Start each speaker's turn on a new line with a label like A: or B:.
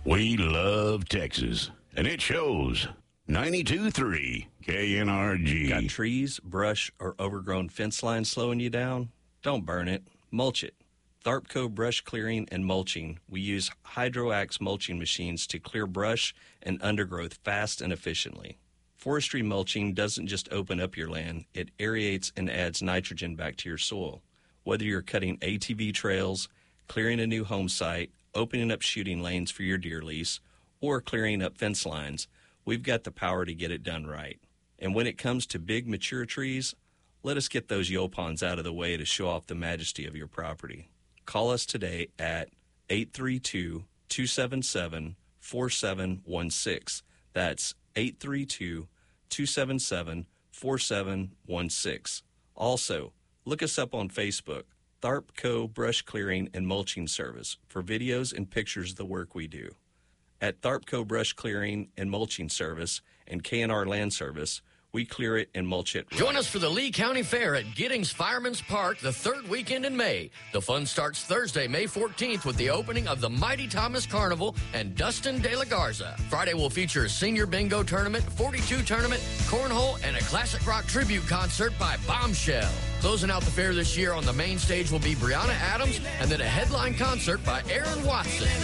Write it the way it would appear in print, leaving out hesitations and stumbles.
A: We love Texas, and it shows. 92.3 KNRG.
B: Got trees, brush, or overgrown fence lines slowing you down? Don't burn it. Mulch it. Tharpco Brush Clearing and Mulching. We use HydroAxe mulching machines to clear brush and undergrowth fast and efficiently. Forestry mulching doesn't just open up your land, it aerates and adds nitrogen back to your soil. Whether you're cutting ATV trails, clearing a new home site, opening up shooting lanes for your deer lease, or clearing up fence lines, we've got the power to get it done right. And when it comes to big, mature trees, let us get those yopons out of the way to show off the majesty of your property. Call us today at 832-277-4716. That's 832-277-4716. Also, look us up on Facebook, Tharpco Brush Clearing and Mulching Service, for videos and pictures of the work we do. At Tharpco Brush Clearing and Mulching Service and K&R Land Service, we clear it and mulch it right.
C: Join us for the Lee County Fair at Giddings Fireman's Park the third weekend in May. The fun starts Thursday, May 14th with the opening of the Mighty Thomas Carnival and Dustin De La Garza. Friday will feature a senior bingo tournament, 42 tournament, cornhole, and a classic rock tribute concert by Bombshell. Closing out the fair this year on the main stage will be Brianna Adams and then a headline concert by Aaron Watson.